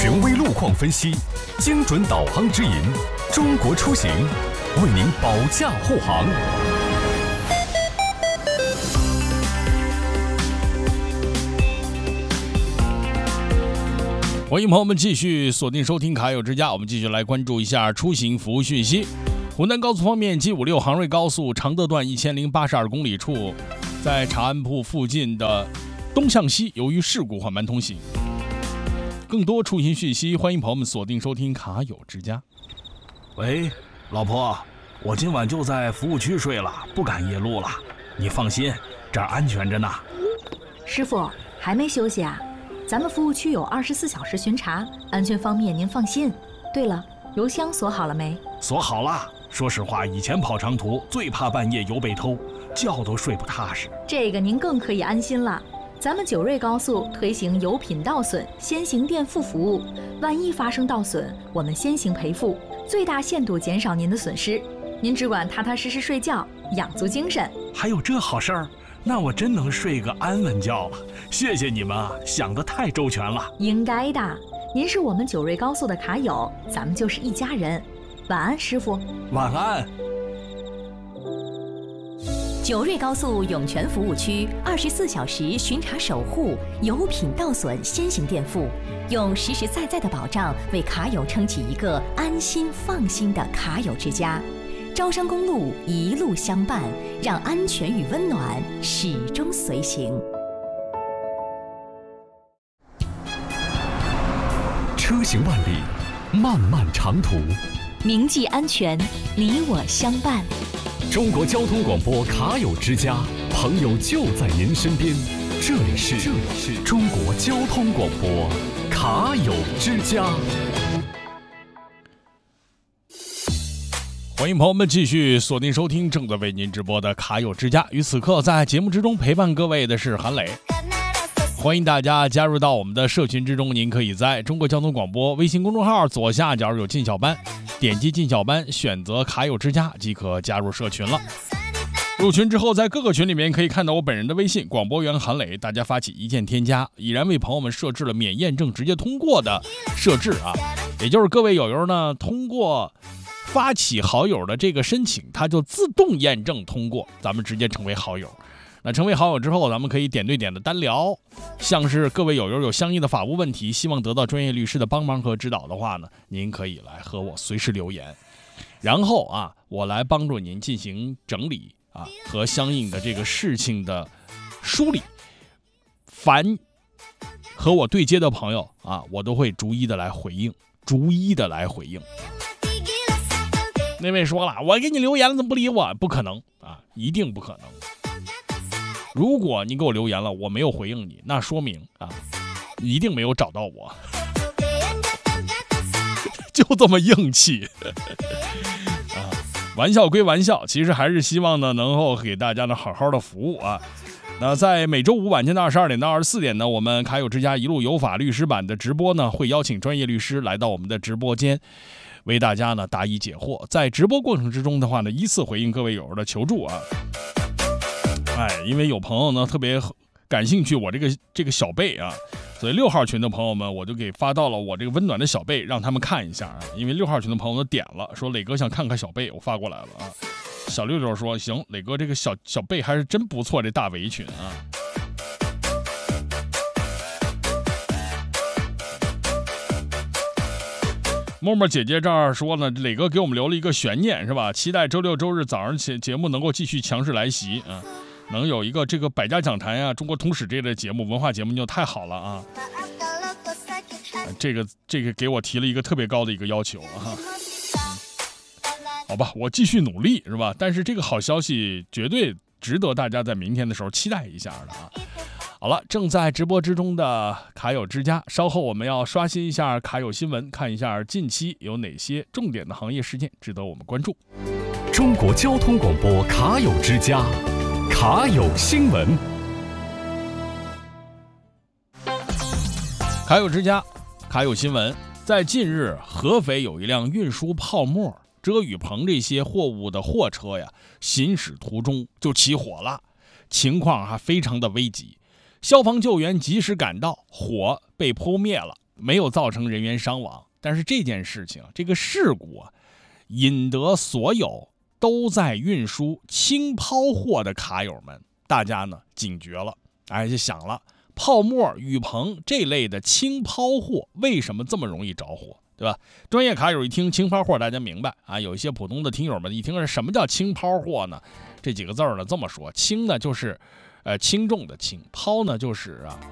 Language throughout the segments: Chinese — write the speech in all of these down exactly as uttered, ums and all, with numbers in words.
权威路况分析，精准导航指引，中国出行为您保驾护航。 欢迎朋友们继续锁定收听卡友之家，我们继续来关注一下出行服务讯息。湖南高速方面 G 五六 杭瑞高速常德段一千零八十二公里处，在长安铺附近的东向西，由于事故缓慢通行。更多出行讯息，欢迎朋友们锁定收听卡友之家。 喂，老婆，我今晚就在服务区睡了，不赶夜路了。你放心，这儿安全着呢。 师傅还没休息啊？咱们服务区有二十四小时巡查，安全方面您放心。对了，油箱锁好了没？ 锁好了。说实话，以前跑长途最怕半夜油被偷，觉都睡不踏实。 这个您更可以安心了。咱们九瑞高速推行油品倒损先行垫付服务，万一发生倒损，我们先行赔付，最大限度减少您的损失。您只管踏踏实实睡觉，养足精神。 还有这好事儿？那我真能睡个安稳觉了。谢谢你们啊，想得太周全了。 应该的，您是我们九瑞高速的卡友，咱们就是一家人。晚安，师傅。 晚安。 九瑞高速涌泉服务区二十四小时巡查守护，油品倒损先行垫付，用实实在在的保障为卡友撑起一个安心放心的卡友之家。招商公路一路相伴，让安全与温暖始终随行。 车行万里，漫漫长途， 铭记安全，你我相伴。 中国交通广播卡友之家，朋友就在您身边。这里是这里是中国交通广播卡友之家。 欢迎朋友们继续锁定收听正在为您直播的卡友之家。与此刻在节目之中陪伴各位的是韩磊。欢迎大家加入到我们的社群之中，您可以在中国交通广播微信公众号左下角有进小班，点击进小班，选择卡友之家即可加入社群了。入群之后，在各个群里面可以看到我本人的微信广播员韩磊，大家发起一键添加，已然为朋友们设置了免验证直接通过的设置啊，也就是各位友友呢通过发起好友的这个申请，它就自动验证通过，咱们直接成为好友。那成为好友之后，咱们可以点对点的单聊，像是各位友友有相应的法务问题，希望得到专业律师的帮忙和指导的话呢，您可以来和我随时留言，然后啊，我来帮助您进行整理啊和相应的这个事情的梳理。凡和我对接的朋友啊，我都会逐一的来回应，逐一的来回应。那位说了，我给你留言了，怎么不理我？不可能啊，一定不可能。如果你给我留言了，我没有回应你，那说明啊，一定没有找到我，就这么硬气啊！玩笑归玩笑，其实还是希望呢，能够给大家呢好好的服务啊。那在每周五晚间的二十二点到二十四点呢，我们卡友之家一路有法律师版的直播呢，会邀请专业律师来到我们的直播间，为大家呢答疑解惑。在直播过程之中的话呢，依次回应各位友友的求助啊。哎，因为有朋友呢特别感兴趣我这个这个小贝啊，所以六号群的朋友们我就给发到了我这个温暖的小贝，让他们看一下啊。因为六号群的朋友都点了，说磊哥想看看小贝，我发过来了啊。小六六说行，磊哥这个小小贝还是真不错，这大围裙啊。默默姐姐这儿说呢，磊哥给我们留了一个悬念是吧？期待周六周日早上节节目能够继续强势来袭啊，能有一个这个百家讲坛呀、中国通史这类的节目、文化节目就太好了啊！啊这个这个给我提了一个特别高的一个要求啊。好吧，我继续努力是吧？但是这个好消息绝对值得大家在明天的时候期待一下的啊。好了，正在直播之中的卡友之家，稍后我们要刷新一下卡友新闻，看一下近期有哪些重点的行业事件值得我们关注。 中国交通广播卡友之家，卡友新闻。 卡友之家，卡友新闻。在近日，合肥有一辆运输泡沫、遮雨棚这些货物的货车呀，行驶途中就起火了，情况还非常的危急。消防救援及时赶到，火被扑灭了， 没有造成人员伤亡。但是这件事情，这个事故啊，引得所有都在运输轻抛货的卡友们，大家呢警觉了，哎，就想了，泡沫、雨棚这类的轻抛货为什么这么容易着火，对吧？专业卡友一听轻抛货，大家明白啊。有一些普通的听友们一听是什么叫轻抛货呢？这几个字呢这么说，轻呢就是呃轻重的轻，抛呢就是啊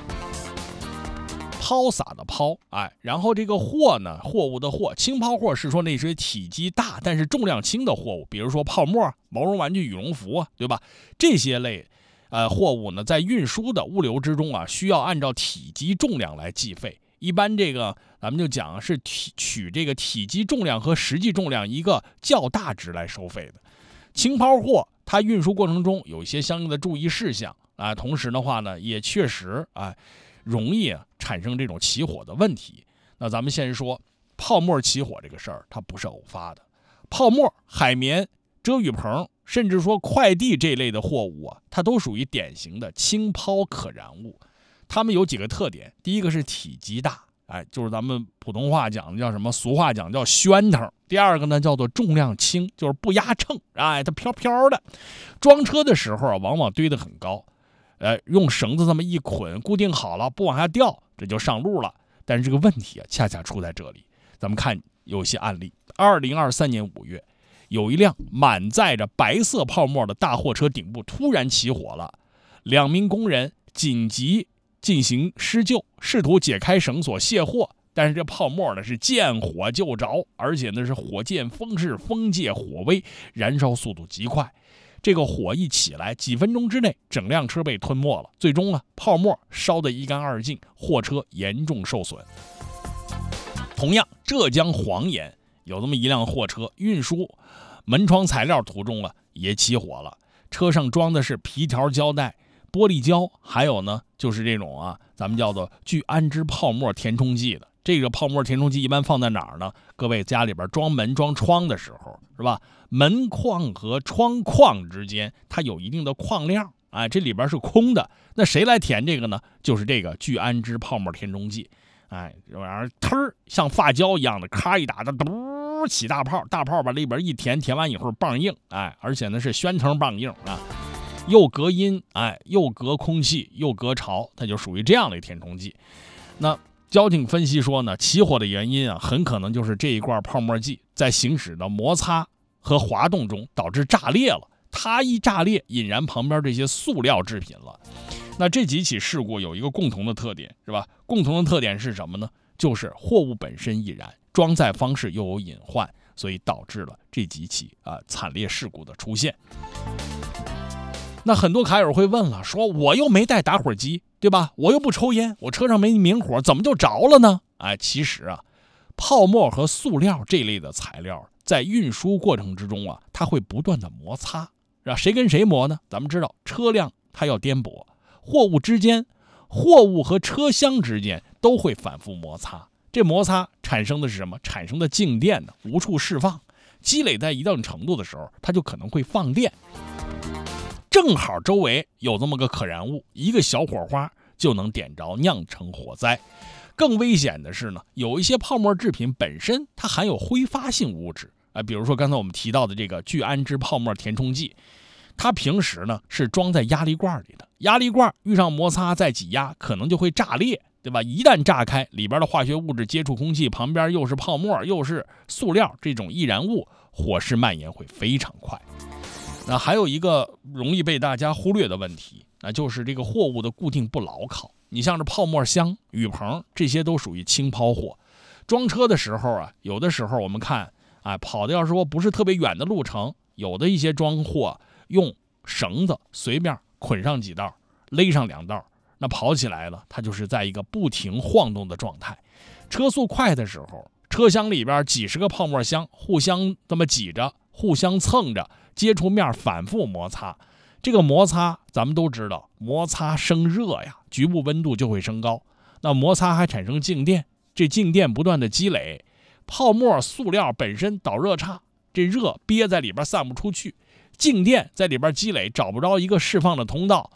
抛洒的抛，哎，然后这个货呢，货物的货，轻抛货是说那些体积大但是重量轻的货物，比如说泡沫、毛绒玩具、羽绒服啊，对吧？这些类呃货物呢，在运输的物流之中啊，需要按照体积重量来计费。一般这个咱们就讲是体取这个体积重量和实际重量一个较大值来收费的。轻抛货它运输过程中有一些相应的注意事项啊，同时的话呢，也确实啊容易啊产生这种起火的问题。那咱们先说泡沫起火这个事儿，它不是偶发的。泡沫、海绵、遮雨棚，甚至说快递这类的货物啊，它都属于典型的轻抛可燃物。它们有几个特点，第一个是体积大，哎，就是咱们普通话讲的叫什么，俗话讲叫宣腾。第二个呢叫做重量轻，就是不压秤，哎，它飘飘的。装车的时候啊，往往堆得很高，呃，用绳子这么一捆，固定好了，不往下掉，这就上路了。但是这个问题啊，恰恰出在这里。咱们看有些案例，二零二三年五月，有一辆满载着白色泡沫的大货车顶部突然起火了，两名工人紧急进行施救，试图解开绳索卸货，但是这泡沫呢是见火就着，而且呢是火箭风势，风借火威，燃烧速度极快。这个火一起来，几分钟之内，整辆车被吞没了。最终呢，泡沫烧得一干二净，货车严重受损。同样，浙江黄岩有这么一辆货车，运输门窗材料途中了，也起火了。车上装的是皮条胶带、玻璃胶，还有呢就是这种啊，咱们叫做聚氨酯泡沫填充剂的。这个泡沫填充剂一般放在哪儿呢？各位家里边装门装窗的时候，是吧？门框和窗框之间它有一定的框量，哎，这里边是空的，那谁来填这个呢？就是这个聚氨酯泡沫填充剂，哎，这玩意儿忒儿像发胶一样的，咔一打的，嘟起大泡，大泡把里边一填，填完以后棒硬，哎，而且呢是宣腾棒硬啊，又隔音，哎，又隔空气，又隔潮，它就属于这样的填充剂。那交警分析说呢，起火的原因啊，很可能就是这一罐泡沫剂在行驶的摩擦和滑动中导致炸裂了，它一炸裂，引燃旁边这些塑料制品了。那这几起事故有一个共同的特点，是吧？共同的特点是什么呢？就是货物本身易燃，装载方式又有隐患，所以导致了这几起啊、呃、惨烈事故的出现。那很多卡友会问了，说我又没带打火机，对吧？我又不抽烟，我车上没明火，怎么就着了呢？哎，其实啊，泡沫和塑料这类的材料在运输过程之中啊，它会不断的摩擦，是吧？谁跟谁磨呢？咱们知道，车辆它要颠簸，货物之间、货物和车厢之间都会反复摩擦。这摩擦产生的是什么？产生的静电呢，无处释放，积累在一定程度的时候，它就可能会放电。正好周围有这么个可燃物，一个小火花就能点着，酿成火灾。更危险的是呢，有一些泡沫制品本身它含有挥发性物质，啊，比如说刚才我们提到的这个聚氨酯泡沫填充剂，它平时呢是装在压力罐里的，压力罐遇上摩擦再挤压，可能就会炸裂，对吧？一旦炸开，里边的化学物质接触空气，旁边又是泡沫又是塑料这种易燃物，火势蔓延会非常快。那还有一个容易被大家忽略的问题，那就是这个货物的固定不牢靠。你像是泡沫箱、雨棚，这些都属于轻抛货。装车的时候啊，有的时候我们看，哎，跑的要是说不是特别远的路程，有的一些装货用绳子随便捆上几道，勒上两道，那跑起来了，它就是在一个不停晃动的状态。车速快的时候，车厢里边几十个泡沫箱互相这么挤着，互相蹭着，接触面反复摩擦。这个摩擦咱们都知道，摩擦生热呀，局部温度就会升高，那摩擦还产生静电，这静电不断的积累，泡沫塑料本身导热差，这热憋在里边散不出去，静电在里边积累，找不着一个释放的通道，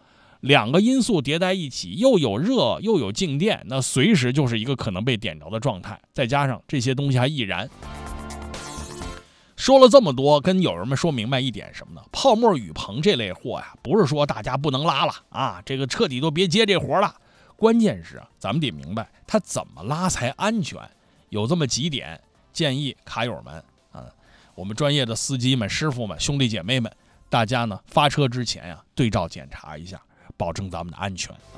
两个因素叠在一起，又有热又有静电，那随时就是一个可能被点着的状态。再加上这些东西还易燃。说了这么多，跟友人们说明白一点什么呢？泡沫雨棚这类货呀，不是说大家不能拉了啊，这个彻底都别接这活了。关键是啊，咱们得明白它怎么拉才安全。有这么几点建议卡友们啊，我们专业的司机们、师傅们、兄弟姐妹们，大家呢发车之前呀、啊，对照检查一下，保证咱们的安全。